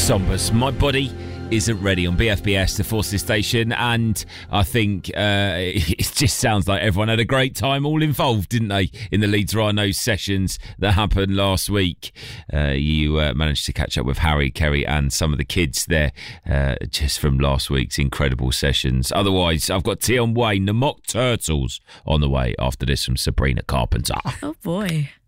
Sombers, My Body Isn't Ready on BFBS, the Forces station, and I think it just sounds like everyone had a great time, all involved, didn't they, in the Leeds Rhinos sessions that happened last week. You managed to catch up with Harry, Kerry and some of the kids there just from last week's incredible sessions. Otherwise, I've got Tion Wayne, the Mock Turtles, on the way after this from Sabrina Carpenter. Oh boy.